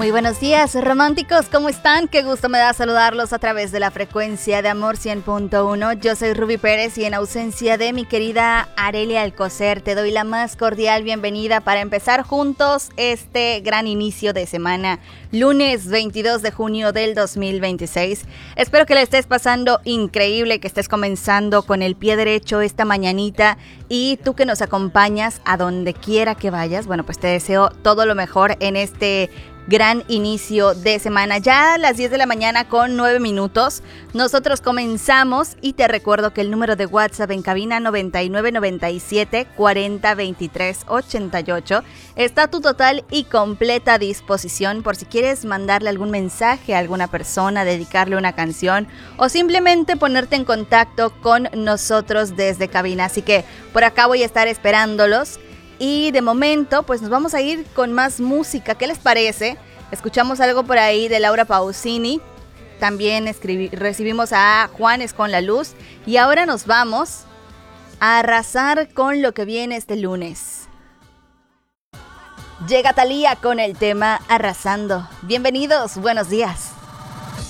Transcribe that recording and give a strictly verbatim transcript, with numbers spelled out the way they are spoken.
Muy buenos días, románticos, ¿cómo están? Qué gusto me da saludarlos a través de la frecuencia de Amor cien punto uno. Yo soy Ruby Pérez y en ausencia de mi querida Arelia Alcocer, te doy la más cordial bienvenida para empezar juntos este gran inicio de semana, lunes veintidós de junio del dos mil veintiséis. Espero que le estés pasando increíble, que estés comenzando con el pie derecho esta mañanita, y tú que nos acompañas a donde quiera que vayas, bueno, pues te deseo todo lo mejor en este gran inicio de semana. Ya a las diez de la mañana con nueve minutos, nosotros comenzamos y te recuerdo que el número de WhatsApp en cabina noventa y nueve noventa y siete cuarenta veintitrés ochenta y ocho está a tu total y completa disposición por si quieres mandarle algún mensaje a alguna persona, dedicarle una canción o simplemente ponerte en contacto con nosotros desde cabina. Así que por acá voy a estar esperándolos. Y de momento, pues nos vamos a ir con más música. ¿Qué les parece? Escuchamos algo por ahí de Laura Pausini. También escribí, recibimos a Juanes con la Luz. Y ahora nos vamos a arrasar con lo que viene este lunes. Llega Thalía con el tema Arrasando. Bienvenidos, buenos días.